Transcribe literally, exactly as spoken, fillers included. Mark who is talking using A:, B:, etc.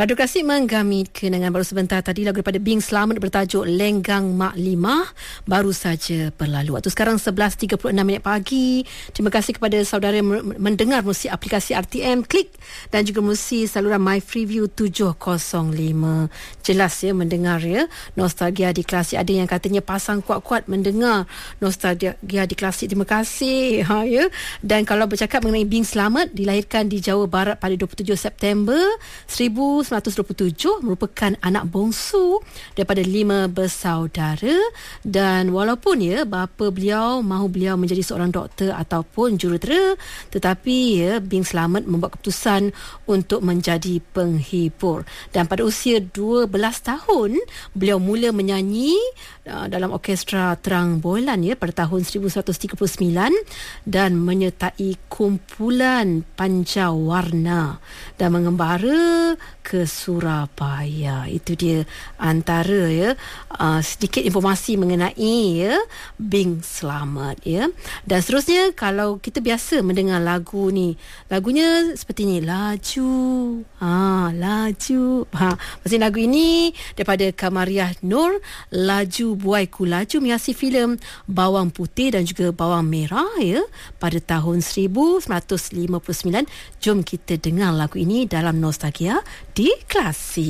A: Radio Klasik menggami kenangan baru sebentar tadi, lagu daripada Bing Slamet bertajuk Lenggang Mak Limah baru saja berlalu. Waktu sekarang sebelas tiga puluh enam minit pagi. Terima kasih kepada saudara yang mendengar melalui aplikasi R T M Klik dan juga melalui saluran My Freeview tujuh kosong lima. Jelas ya mendengar ya Nostalgia di Klasik. Ada yang katanya pasang kuat-kuat mendengar Nostalgia di Klasik. Terima kasih. Ha ya. Dan kalau bercakap mengenai Bing Slamet, dilahirkan di Jawa Barat pada dua puluh tujuh September seribu sembilan ratus dua puluh tujuh, merupakan anak bongsu daripada lima bersaudara. Dan walaupun ya bapa beliau mahu beliau menjadi seorang doktor ataupun jurutera, tetapi ya Bing Slamet membuat keputusan untuk menjadi penghibur. Dan pada usia dua belas tahun beliau mula menyanyi uh, dalam orkestra Terang Bulan ya pada tahun seribu sembilan ratus tiga puluh sembilan dan menyertai kumpulan Pancawarna dan mengembara ke Surabaya. Itu dia antara ya uh, sedikit informasi mengenai ya Bing Slamet ya. Dan seterusnya, kalau kita biasa mendengar lagu ni, lagunya seperti ni, laju ha laju ha maksud lagu ini daripada Kamariah Nur, Laju Buaiku Laju, menghiasi filem Bawang Putih dan juga Bawang Merah ya pada tahun seribu sembilan ratus lima puluh sembilan. Jom kita dengar lagu ini dalam Nostalgia di Klasik.